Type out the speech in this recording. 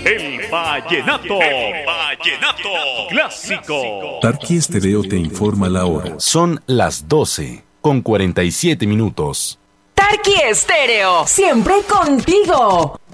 El vallenato. El vallenato clásico. Tarqui Estéreo te informa la hora. Son las 12:47 minutos. Tarqui Estéreo, siempre contigo.